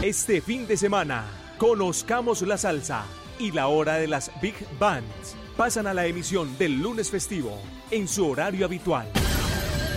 Este fin de semana, conozcamos la salsa y la hora de las Big Bands. Pasan a la emisión del lunes festivo en su horario habitual.